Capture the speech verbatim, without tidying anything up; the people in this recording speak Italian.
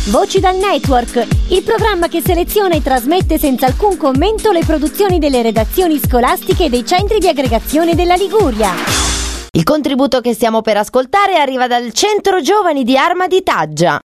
Voci dal Network, il programma che seleziona e trasmette senza alcun commento le produzioni delle redazioni scolastiche dei centri di aggregazione della Liguria. Il contributo che stiamo per ascoltare arriva dal Centro Giovani di Arma di Taggia.